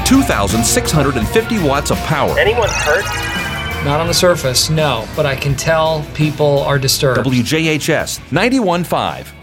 2,650 watts of power. Anyone hurt? Not on the surface, no, but I can tell people are disturbed. WJHS 91.5.